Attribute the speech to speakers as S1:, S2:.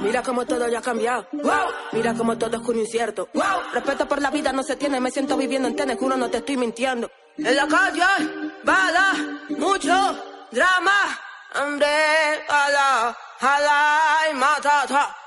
S1: Mira cómo todo ya ha cambiado. Mira cómo todo es un incierto. Respeto por la vida no se tiene, me siento viviendo en Tenes, juro no te estoy mintiendo. En la calle, bala, mucho drama, hambre, bala, jala y matata.